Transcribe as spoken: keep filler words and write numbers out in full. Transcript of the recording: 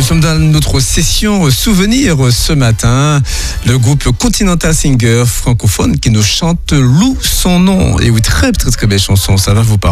sommes dans notre session souvenir ce matin. Le groupe Continental Singer francophone qui nous chante Loue son nom. Et oui, très très très belle chanson, ça va vous parler.